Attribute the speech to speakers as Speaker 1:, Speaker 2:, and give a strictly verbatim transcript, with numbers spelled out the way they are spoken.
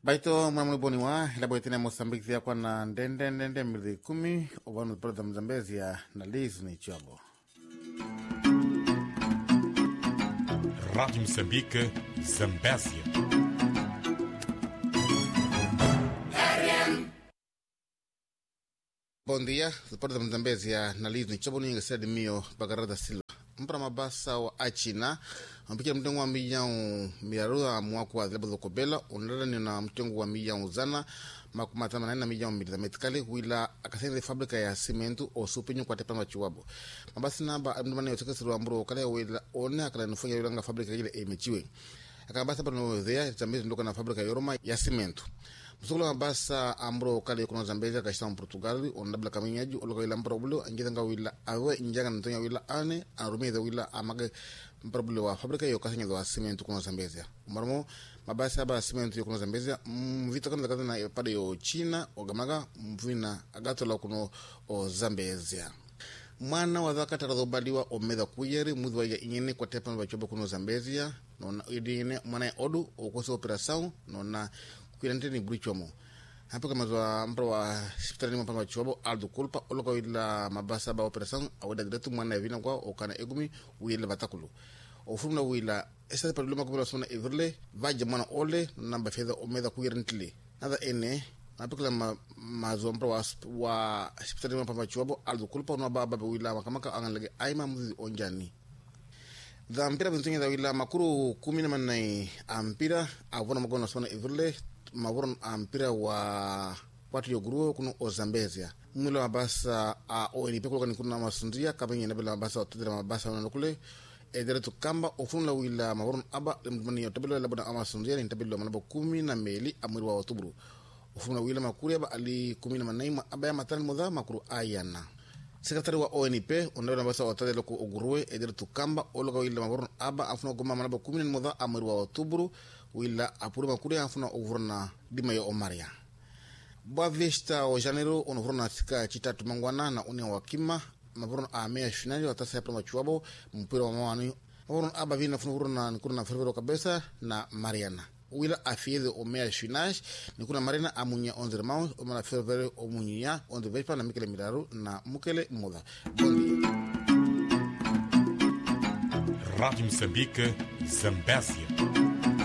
Speaker 1: Baito mwana boni wa ila boitina Mozambique ya kwa na ndende ndende mili kumi obanu proda Mzambezi ya na liz ni chabo.
Speaker 2: Rádio Moçambique, Zambésia.
Speaker 1: Bom dia, depois da Mzambésia na liz ni chabo ni ngasadi mio bagarada sila. Mpra mabasa wa achina mpikira mtengo wa mijao miarua mwaku wa zileba zokobela onrela ni na mtengo wa mijao zana makumatama na ina mijao milita metikali wila akasende fabrika ya simentu o supinyo kwa tepanga chiwabo mabasi naba mdumani yotekesi ruamburo kale wila one akala nufunga yulanga fabrika hile emechiwe akabasa pano wezea itambizi ndoka na fabrika yoroma ya simentu Msukula mabasa ambro kale kuna Zambezia kashita Portugal onabla kaminyaji oloka wila mprobulo angiza nga wila awe injaga ntonya wila ane anarumeza wila amage mprobulo wa fabrika yo kasanya wa cement kuna Zambezia umarmo mabasa ba cement yo kuna Zambezia mvita kana kaza na pade yo China ogamaga mvina agato la kuno o Zambezia mwana wa dhaka taradhobaliwa omedha kuyeri mudhwa ya inyene kwa tepa mbachoba kuno Zambezia nona idine mwana ya odu okosa operasau nona kuilanteni brichomo hapo kama zwa mpra wa hospitali mpamba wa chobo aldo kulpa oloka wila mabasa ba operasyon awada diretu mwana evina kwa okana egumi wile batakulu ofurumna wila esate problema kumila sona everle vaja mwana ole namba fedha omedha kuyerentili nada ene hapo kama mazwa mpra wa wa hospitali mpamba wa chobo aldo kulpa unwa baba wila makamaka angalege aima mzizi onjani za mpira bintunye za wila makuru kumi na manai ampira avona magona sona everle mavuron ampira wa watu yogruo kuno o Zambezia mwilo mabasa a o N P kuloka ni kuna masundia kabenye nabela mabasa otodera mabasa wana nukule edere tukamba ofunla wila mavuron aba mdumani yotabelo labda ama sundia ni tabelo manabo kumi na meli amwiri wa otubru ofunla wila makuri aba ali kumi na manaima aba ya matani modha makuru ayana Sekretari wa O N P onabela mabasa otodera loko ogruwe edere tukamba oloka wila mavuron aba afuna goma manabo kumi na modha amwiri wa otubru wila apuru makuri afuna ovurna dima yo omaria Boa Vista o Janeiro onvurna sika chitatu mangwana na une wakima mavurna a meia finali watasa ya prama chuabo mpira wa mawani mavurna aba vina funvurna nikuna na Fervero Cabeça na Mariana wila afieze o meia finali nikuna Mariana amunya onze irmãos omana Fervero omunya onze Vespa na Mikele Miraru na Mukele Moda Bom dia
Speaker 2: Rádio Moçambique, Zambésia.